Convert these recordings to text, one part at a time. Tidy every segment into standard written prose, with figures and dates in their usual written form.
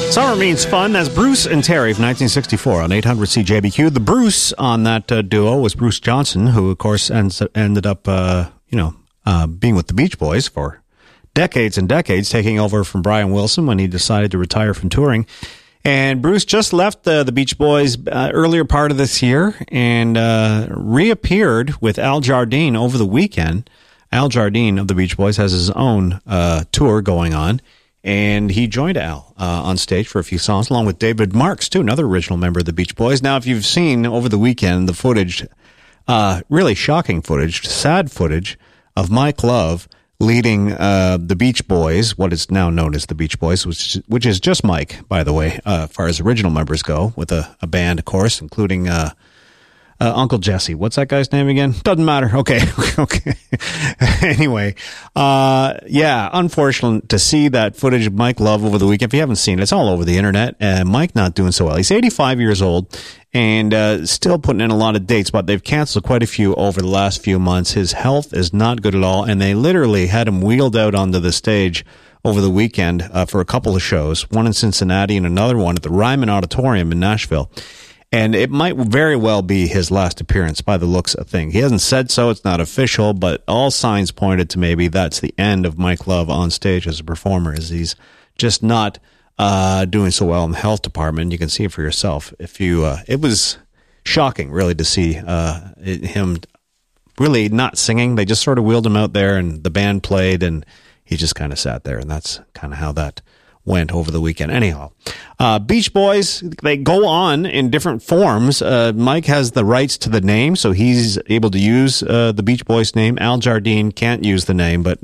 Summer Means Fun. That's Bruce and Terry from 1964 on 800 CJBQ. The Bruce on that duo was Bruce Johnson, who, of course, ended up, being with the Beach Boys for decades and decades, taking over from Brian Wilson when he decided to retire from touring. And Bruce just left the Beach Boys earlier part of this year and reappeared with Al Jardine over the weekend. Al Jardine of the Beach Boys has his own tour going on. And he joined Al on stage for a few songs, along with David Marks, too, another original member of the Beach Boys. Now, if you've seen over the weekend the footage, really shocking footage, sad footage of Mike Love leading the Beach Boys, what is now known as the Beach Boys, which is just Mike, by the way, as far as original members go, with a band, of course, including Uncle Jesse. What's that guy's name again? Doesn't matter. Okay. Anyway, unfortunate to see that footage of Mike Love over the weekend. If you haven't seen it, it's all over the internet. Mike not doing so well. He's 85 years old and still putting in a lot of dates, but they've canceled quite a few over the last few months. His health is not good at all, and they literally had him wheeled out onto the stage over the weekend for a couple of shows, one in Cincinnati and another one at the Ryman Auditorium in Nashville. And it might very well be his last appearance by the looks of things. He hasn't said so, it's not official, but all signs pointed to maybe that's the end of Mike Love on stage as a performer, as he's just not doing so well in the health department. You can see it for yourself. It was shocking, really, to see him really not singing. They just sort of wheeled him out there, and the band played, and he just kind of sat there, and that's kind of how that went over the weekend. Anyhow, Beach Boys, they go on in different forms. Mike has the rights to the name, so he's able to use the Beach Boys name. Al Jardine can't use the name, but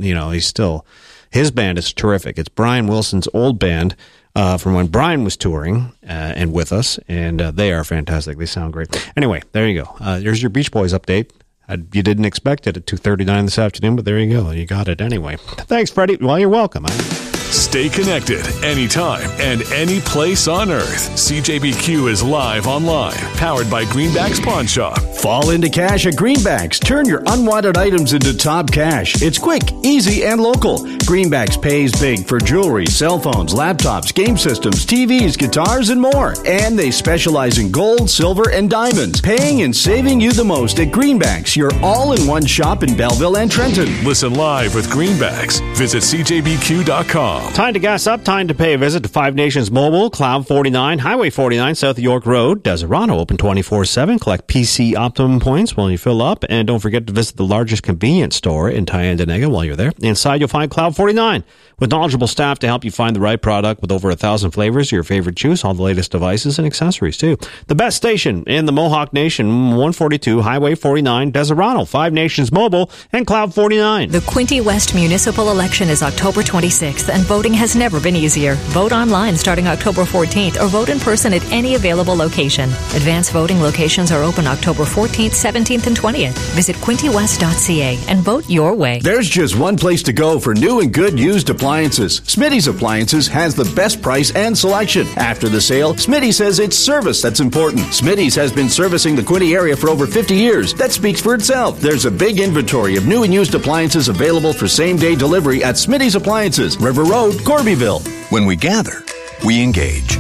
his band is terrific. It's Brian Wilson's old band from when Brian was touring and with us, and they are fantastic. They sound great. Anyway, there you go. There's your Beach Boys update. You didn't expect it at 2:39 this afternoon, but there you go. You got it anyway. Thanks, Freddie. Well, you're welcome. Stay connected anytime and any place on earth. CJBQ is live online, powered by Greenback's Pawn Shop. Fall into cash at Greenback's. Turn your unwanted items into top cash. It's quick, easy, and local. Greenback's pays big for jewelry, cell phones, laptops, game systems, TVs, guitars, and more. And they specialize in gold, silver, and diamonds. Paying and saving you the most at Greenback's, your all-in-one shop in Belleville and Trenton. Listen live with Greenback's. Visit CJBQ.com. Time to gas up, time to pay a visit to Five Nations Mobile, Cloud 49, Highway 49, South York Road, Deserano, open 24/7. Collect PC Optimum points while you fill up, and don't forget to visit the largest convenience store in Tyendinaga while you're there. Inside, you'll find Cloud 49 with knowledgeable staff to help you find the right product with over 1,000 flavors, your favorite juice, all the latest devices and accessories too. The best station in the Mohawk Nation, 142 Highway 49, Deserano, Five Nations Mobile, and Cloud 49. The Quinte West municipal election is October 26th, and voting has never been easier. Vote online starting October 14th or vote in person at any available location. Advance voting locations are open October 14th, 17th, and 20th. Visit quintewest.ca and vote your way. There's just one place to go for new and good used appliances. Smitty's Appliances has the best price and selection. After the sale, Smitty says it's service that's important. Smitty's has been servicing the Quinte area for over 50 years. That speaks for itself. There's a big inventory of new and used appliances available for same-day delivery at Smitty's Appliances, River Road, Corbyville. When we gather, we engage,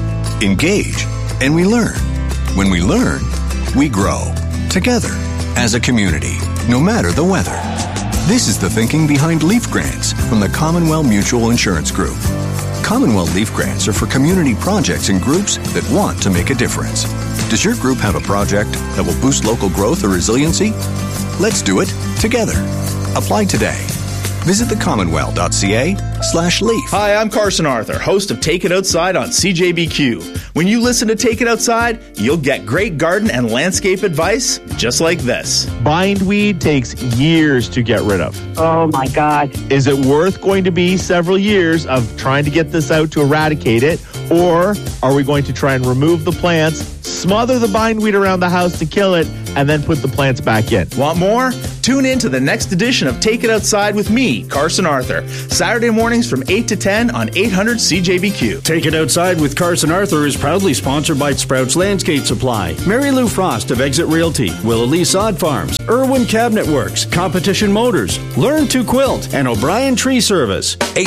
and we learn. When we learn, we grow together as a community, no matter the weather. This is the thinking behind Leaf Grants from the Commonwealth Mutual Insurance Group. Commonwealth Leaf Grants are for community projects and groups that want to make a difference. Does your group have a project that will boost local growth or resiliency? Let's do it together. Apply today. Visit thecommonwealth.ca/leaf. Hi, I'm Carson Arthur, host of Take It Outside on CJBQ. When you listen to Take It Outside, you'll get great garden and landscape advice just like this. Bindweed takes years to get rid of. Oh my God. Is it worth going to be several years of trying to get this out to eradicate it? Or are we going to try and remove the plants, smother the bindweed around the house to kill it, and then put the plants back in? Want more? Tune in to the next edition of Take It Outside with me, Carson Arthur. Saturday mornings from 8 to 10 on 800 CJBQ. Take It Outside with Carson Arthur is proudly sponsored by Sprouts Landscape Supply, Mary Lou Frost of Exit Realty, Willallee Sod Farms, Irwin Cabinet Works, Competition Motors, Learn to Quilt, and O'Brien Tree Service.